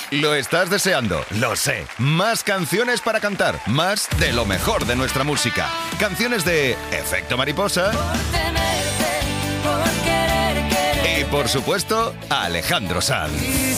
Lo estás deseando, lo sé. Más canciones para cantar, más de lo mejor de nuestra música. Canciones de Efecto Mariposa. Y por supuesto, Alejandro Sanz.